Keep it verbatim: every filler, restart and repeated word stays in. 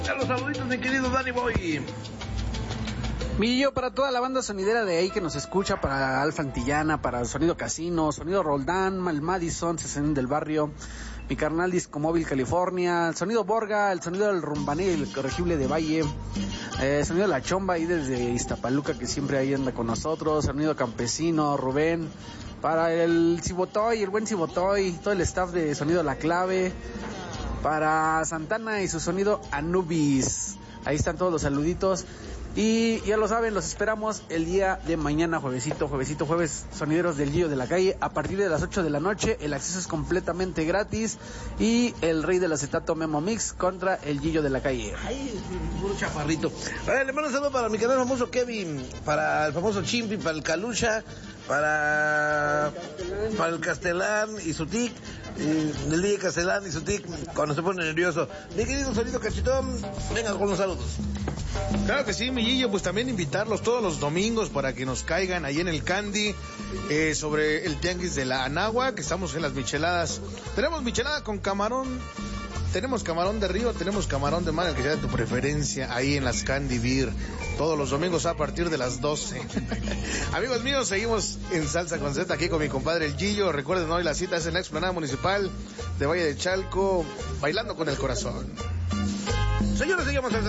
Los saluditos, mi querido Danny Boy. Millo, para toda la banda sonidera de ahí que nos escucha, para Alfa Antillana, para Sonido Casino, Sonido Roldán, el Madison, Cesén del Barrio, mi carnal Disco Móvil California, el Sonido Borga, el Sonido del Rumbaní, el Corregible de Valle, eh, Sonido La Chomba ahí desde Iztapaluca, que siempre ahí anda con nosotros, Sonido Campesino, Rubén, para el Cibotoy, el buen Cibotoy, todo el staff de Sonido La Clave, para Santana y su Sonido Anubis. Ahí están todos los saluditos. Y ya lo saben, los esperamos el día de mañana, juevesito, juevesito, jueves, sonideros del Gillo de la Calle, a partir de las ocho de la noche. El acceso es completamente gratis. Y el rey del acetato Memo Mix contra el Gillo de la Calle. Ay, puro chaparrito. Vale, le mando un saludo para mi canal famoso Kevin, para el famoso Chimpi, para el Calucha, para, para el Castelán y su tic. El día Castellán y su tic cuando se pone nervioso. Mi querido Sonido Cachetón, venga con los saludos. Claro que sí, mi Gillo, pues también invitarlos todos los domingos para que nos caigan ahí en el Candy, eh, sobre el tianguis de la Anáhuac, que estamos en las micheladas. Tenemos michelada con camarón, tenemos camarón de río, tenemos camarón de mar, el que sea de tu preferencia, ahí en las Candy Beer, todos los domingos a partir de las doce. Amigos míos, seguimos en Salsa con Z aquí con mi compadre el Gillo. Recuerden, hoy la cita es en la explanada municipal de Valle de Chalco, bailando con el corazón. Señores, seguimos en